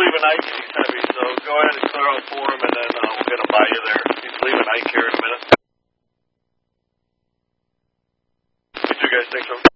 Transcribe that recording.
leaving Ike and he's heavy, so go ahead and clear out for him, and then we'll get him by you there. He's leaving Ike here in a minute. You two guys think so?